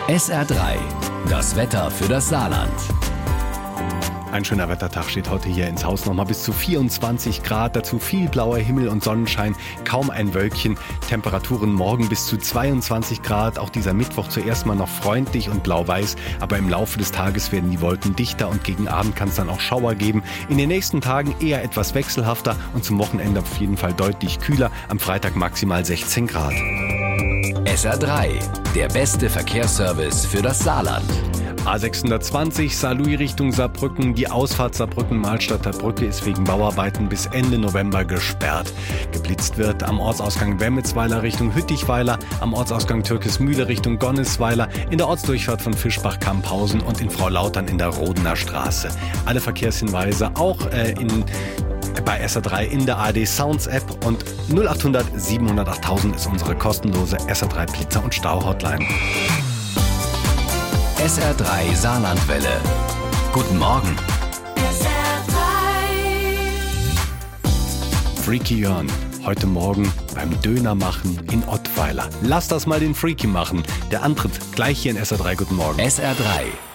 SR3, das Wetter für das Saarland. Ein schöner Wettertag steht heute hier ins Haus. Nochmal bis zu 24 Grad, dazu viel blauer Himmel und Sonnenschein, kaum ein Wölkchen. Temperaturen morgen bis zu 22 Grad. Auch dieser Mittwoch zuerst mal noch freundlich und blau-weiß, aber im Laufe des Tages werden die Wolken dichter und gegen Abend kann es dann auch Schauer geben. In den nächsten Tagen eher etwas wechselhafter und zum Wochenende auf jeden Fall deutlich kühler. Am Freitag maximal 16 Grad. SR3, der beste Verkehrsservice für das Saarland. A620 Saarlouis Richtung Saarbrücken. Die Ausfahrt Saarbrücken-Mahlstadter Brücke ist wegen Bauarbeiten bis Ende November gesperrt. Geblitzt wird am Ortsausgang Wemmelsweiler Richtung Hüttichweiler, am Ortsausgang Türkismühle Richtung Gonnesweiler, in der Ortsdurchfahrt von Fischbach-Kamphausen und in Frau-Lautern in der Rodener Straße. Alle Verkehrshinweise auch bei SR3 in der ARD Sounds App und 0800 700 8000 ist unsere kostenlose SR3 Blitzer- und Stau-Hotline. SR3 Saarlandwelle. Guten Morgen. Freaky Jörn, heute Morgen beim Döner machen in Ottweiler. Lass das mal den Freaky machen. Der Antritt gleich hier in SR3. Guten Morgen. SR3,